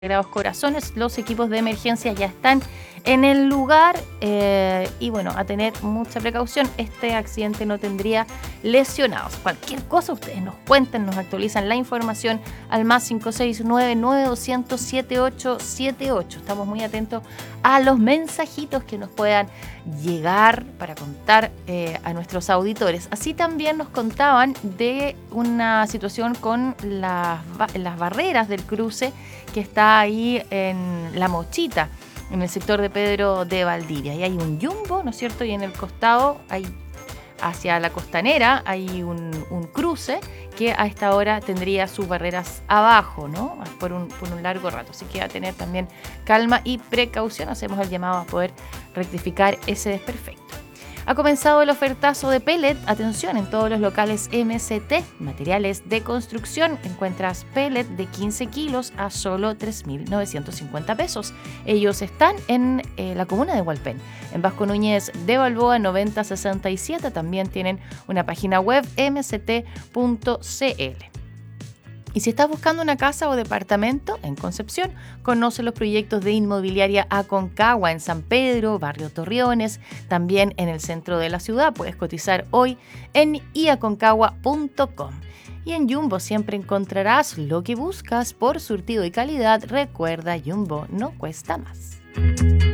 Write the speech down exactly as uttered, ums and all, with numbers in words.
Sagrados Corazones. Los equipos de emergencia ya están en el lugar eh, y bueno, a tener mucha precaución. Este accidente no tendría lesionados. Cualquier cosa ustedes nos cuentan, nos actualizan la información al más cinco seis nueve nueve dos cero cero siete ocho siete ocho. Estamos muy atentos a los mensajitos que nos puedan llegar para contar eh, a nuestros auditores. Así también nos contaban de una situación con las, las barreras del cruce que está ahí en La Mochita, en el sector de Pedro de Valdivia. Y hay un jumbo, ¿no es cierto? Y en el costado, hay, hacia la costanera, hay un, un cruce que a esta hora tendría sus barreras abajo, ¿no? Por un, por un largo rato. Así que a tener también calma y precaución. Hacemos el llamado a poder rectificar ese desperfecto. Ha comenzado el ofertazo de pellet. Atención, en todos los locales M C T, materiales de construcción, encuentras pellet de quince kilos a solo tres mil novecientos cincuenta pesos. Ellos están en eh, la comuna de Hualpén, en Vasco Núñez de Balboa noventa sesenta y siete. También tienen una página web m c t punto c l. Y si estás buscando una casa o departamento en Concepción, conoce los proyectos de Inmobiliaria Aconcagua en San Pedro, Barrio Torreones, también en el centro de la ciudad. Puedes cotizar hoy en i aconcagua punto com. Y en Jumbo siempre encontrarás lo que buscas por surtido y calidad. Recuerda, Jumbo no cuesta más.